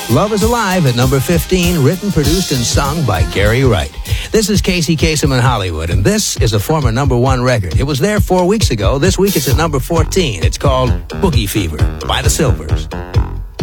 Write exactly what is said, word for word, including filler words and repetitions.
Love is Alive at number fifteen, written, produced, and sung by Gary Wright. This is Casey Kasem in Hollywood, and this is a former number one record. It was there four weeks ago. This week it's at number fourteen. It's called Boogie Fever by the Silvers.